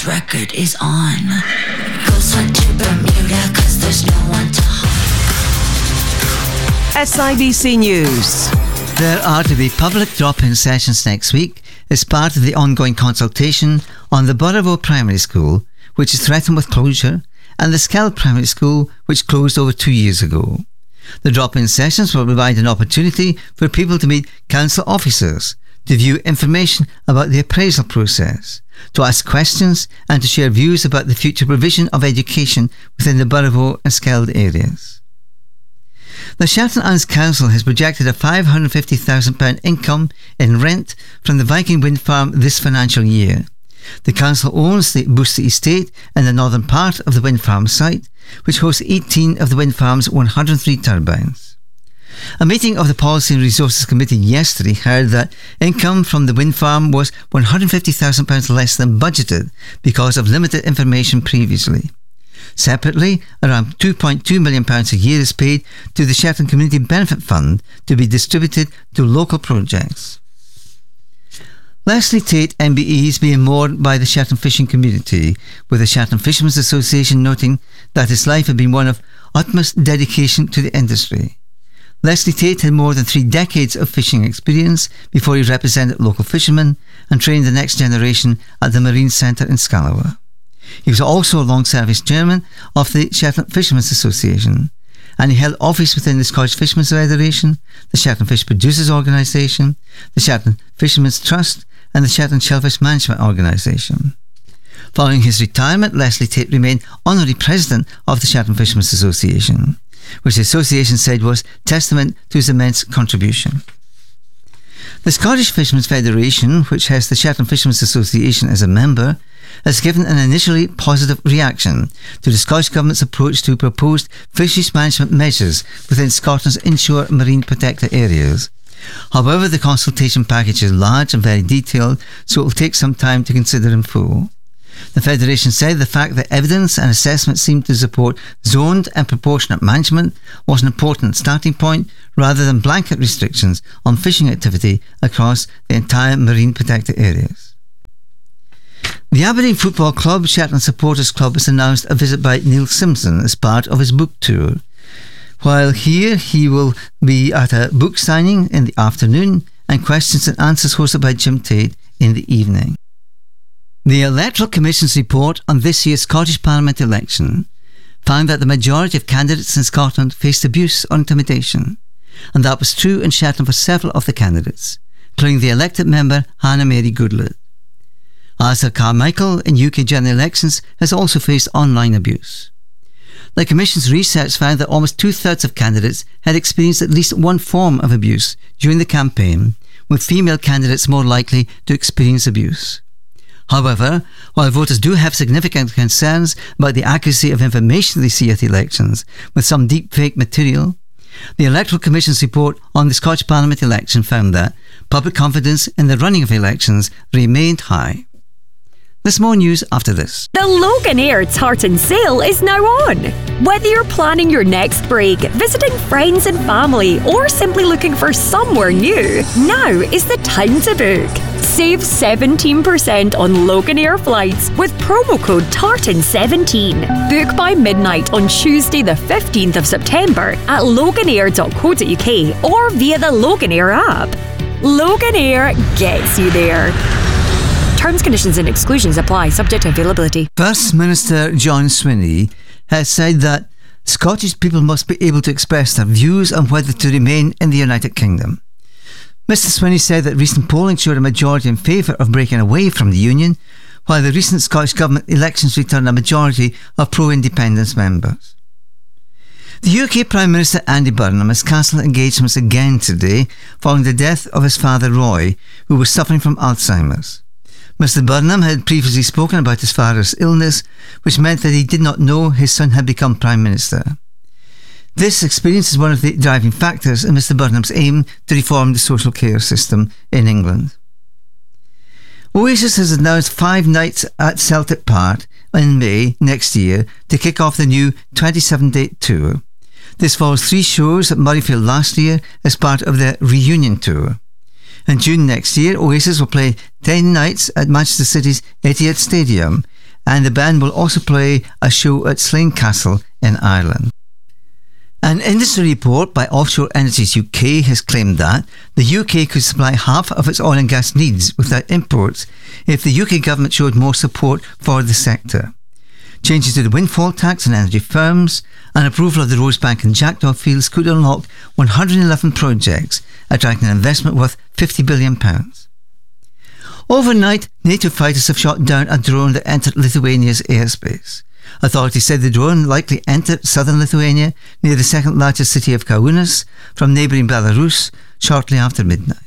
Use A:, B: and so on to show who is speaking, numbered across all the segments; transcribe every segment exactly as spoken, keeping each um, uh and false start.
A: record is on. Goes on to Bermuda, cause there's no one to harm.
B: S I B C News.
C: There are to be public drop-in sessions next week as part of the ongoing consultation on the Burrowville Primary School, which is threatened with closure, and the Skeld Primary School, which closed over two years ago. The drop-in sessions will provide an opportunity for people to meet council officers, to view information about the appraisal process, to ask questions and to share views about the future provision of education within the Burrowville and Skeld areas. The Shetland Council has projected a five hundred fifty thousand pounds income in rent from the Viking Wind Farm this financial year. The council owns the Booster Estate in the northern part of the wind farm site, which hosts eighteen of the wind farm's one hundred three turbines. A meeting of the Policy and Resources Committee yesterday heard that income from the wind farm was one hundred fifty thousand pounds less than budgeted because of limited information previously. Separately, around two point two million pounds a year is paid to the Shetland Community Benefit Fund to be distributed to local projects. Leslie Tate M B E is being mourned by the Shetland fishing community, with the Shetland Fishermen's Association noting that his life had been one of utmost dedication to the industry. Leslie Tate had more than three decades of fishing experience before he represented local fishermen and trained the next generation at the Marine Centre in Scalawa. He was also a long-service chairman of the Shetland Fishermen's Association, and he held office within the Scottish Fishermen's Federation, the Shetland Fish Producers Organisation, the Shetland Fishermen's Trust, and the Shetland Shellfish Management Organisation. Following his retirement, Leslie Tate remained honorary president of the Shetland Fishermen's Association, which the association said was testament to his immense contribution. The Scottish Fishermen's Federation, which has the Shetland Fishermen's Association as a member, has given an initially positive reaction to the Scottish Government's approach to proposed fisheries management measures within Scotland's inshore marine protected areas. However, the consultation package is large and very detailed, so it will take some time to consider in full. The Federation said the fact that evidence and assessment seemed to support zoned and proportionate management was an important starting point rather than blanket restrictions on fishing activity across the entire marine protected areas. The Aberdeen Football Club Shetland Supporters Club has announced a visit by Neil Simpson as part of his book tour. While here, he will be at a book signing in the afternoon and questions and answers hosted by Jim Tate in the evening. The Electoral Commission's report on this year's Scottish Parliament election found that the majority of candidates in Scotland faced abuse or intimidation, and that was true in Shetland for several of the candidates, including the elected member Hannah Mary Goodlett. Alistair Carmichael in U K general elections has also faced online abuse. The Commission's research found that almost two-thirds of candidates had experienced at least one form of abuse during the campaign, with female candidates more likely to experience abuse. However, while voters do have significant concerns about the accuracy of information they see at elections, with some deep fake material, the Electoral Commission's report on the Scottish Parliament election found that public confidence in the running of elections remained high. There's more news after this.
D: The Loganair Tartan Sale is now on. Whether you're planning your next break, visiting friends and family, or simply looking for somewhere new, now is the time to book. Save seventeen percent on Loganair flights with promo code Tartan seventeen. Book by midnight on Tuesday the fifteenth of September at loganair dot co dot uk or via the Loganair app. Loganair gets you there. Terms, conditions and exclusions apply, subject to availability.
C: First Minister John Swinney has said that Scottish people must be able to express their views on whether to remain in the United Kingdom. Mister Swinney said that recent polling showed a majority in favour of breaking away from the Union, while the recent Scottish Government elections returned a majority of pro-independence members. The U K Prime Minister Andy Burnham has cancelled engagements again today following the death of his father Roy, who was suffering from Alzheimer's. Mister Burnham had previously spoken about his father's illness, which meant that he did not know his son had become Prime Minister. This experience is one of the driving factors in Mister Burnham's aim to reform the social care system in England. Oasis has announced five nights at Celtic Park in May next year to kick off the new twenty-seven date tour. This follows three shows at Murrayfield last year as part of their reunion tour. In June next year, Oasis will play ten nights at Manchester City's Etihad Stadium, and the band will also play a show at Slane Castle in Ireland. An industry report by Offshore Energies U K has claimed that the U K could supply half of its oil and gas needs without imports if the U K government showed more support for the sector. Changes to the windfall tax on energy firms and approval of the Rosebank and Jackdaw fields could unlock one hundred eleven projects, attracting an investment worth fifty billion pounds. Overnight, NATO fighters have shot down a drone that entered Lithuania's airspace. Authorities said the drone likely entered southern Lithuania near the second largest city of Kaunas from neighbouring Belarus shortly after midnight.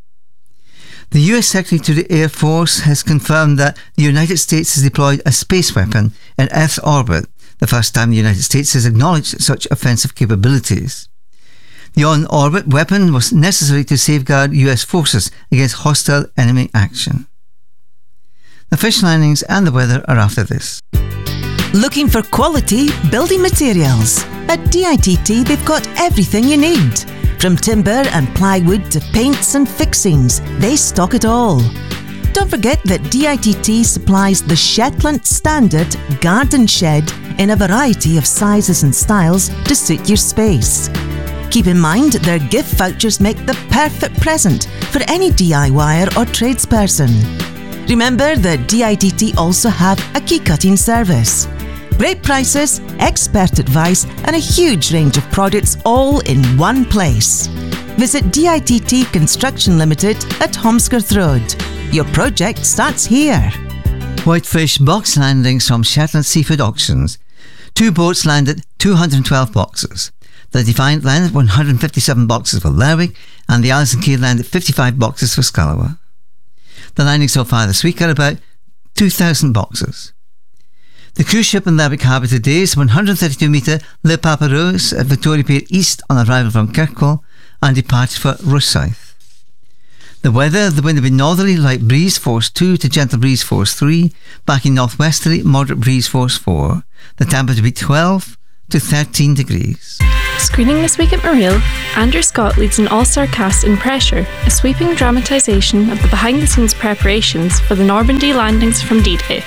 C: The U S Secretary to the Air Force has confirmed that the United States has deployed a space weapon in Earth's orbit, the first time the United States has acknowledged such offensive capabilities. The on-orbit weapon was necessary to safeguard U S forces against hostile enemy action. The fish landings and the weather are after this.
B: Looking for quality building materials? At D I T T they've got everything you need. From timber and plywood to paints and fixings, they stock it all. Don't forget that D I T T supplies the Shetland Standard Garden Shed in a variety of sizes and styles to suit your space. Keep in mind their gift vouchers make the perfect present for any DIYer or tradesperson. Remember that D I T T also have a key cutting service. Great prices, expert advice and a huge range of products all in one place. Visit D I T T Construction Limited at Holmskirth Road. Your project starts here.
C: Whitefish box landings from Shetland Seafood Auctions. Two boats landed two hundred twelve boxes. The Defiant landed one hundred fifty-seven boxes for Lerwick and the Alison Key landed fifty-five boxes for Scalawa. The landings so far this week are about two thousand boxes. The cruise ship in Lerwick Harbour today is one hundred thirty-two metre Le Papa Rose at Victoria Pier East on arrival from Kirkwall and departed for Rosyth. The weather, the wind will be northerly, light breeze force two to gentle breeze force three, backing northwesterly, moderate breeze force four. The temperature will be twelve to thirteen degrees.
E: Screening this week at Mareel, Andrew Scott leads an all-star cast in Pressure, a sweeping dramatisation of the behind-the-scenes preparations for the Normandy landings from D-Day.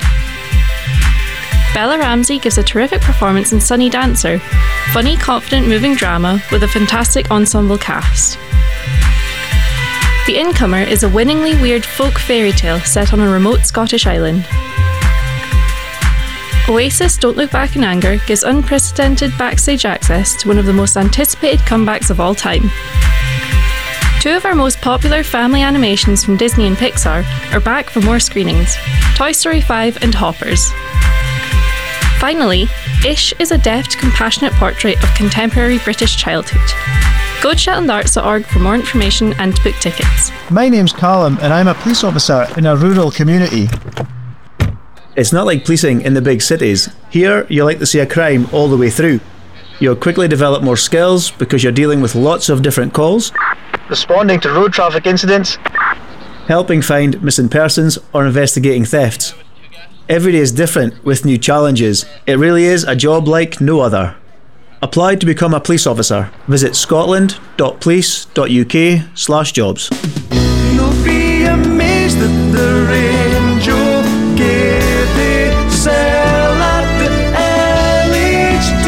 E: Bella Ramsey gives a terrific performance in Sunny Dancer, funny, confident, moving drama with a fantastic ensemble cast. The Incomer is a winningly weird folk fairy tale set on a remote Scottish island. Oasis Don't Look Back in Anger gives unprecedented backstage access to one of the most anticipated comebacks of all time. Two of our most popular family animations from Disney and Pixar are back for more screenings, Toy Story five and Hoppers. Finally, Ish is a deft, compassionate portrait of contemporary British childhood. Go to shetland arts dot org for more information and to book tickets.
F: My name's Callum and I'm a police officer in a rural community.
G: It's not like policing in the big cities. Here, you like to see a crime all the way through. You'll quickly develop more skills because you're dealing with lots of different calls,
F: Responding to road traffic incidents,
G: helping find missing persons or investigating thefts. Every day is different with new challenges. It really is a job like no other. Apply to become a police officer. Visit scotland dot police dot U K slash jobs.
H: You'll be amazed at the range you'll get they sell at the L H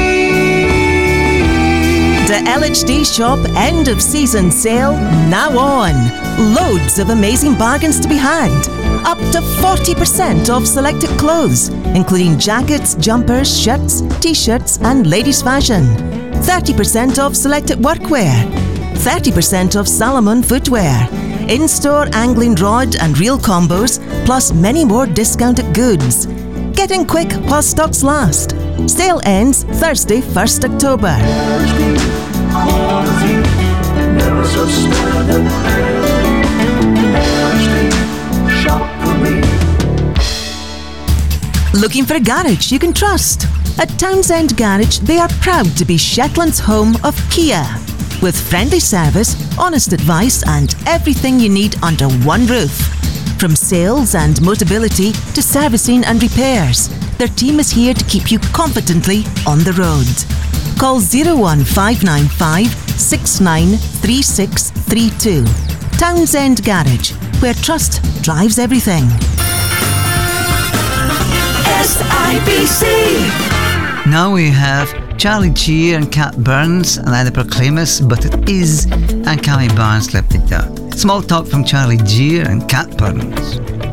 H: D.
B: The L H D Shop end of season sale now on. Loads of amazing bargains to be had. Up to forty percent off selected clothes, including jackets, jumpers, shirts, t-shirts and ladies fashion. thirty percent off selected workwear. thirty percent off Salomon footwear. In-store angling rod and reel combos, plus many more discounted goods. Get in quick while stocks last. Sale ends Thursday, first October. Looking for a garage you can trust? At Townsend Garage, they are proud to be Shetland's home of Kia. With friendly service, honest advice and everything you need under one roof. From sales and mobility to servicing and repairs, their team is here to keep you confidently on the road. Call zero one five nine five, six nine three six three two. Townsend Garage, where trust drives everything.
C: Now we have Charlie Gear and Cat Burns, and I the Proclaimers, but it is, and Cammy Barnes left it down. Small talk from Charlie Gear and Cat Burns.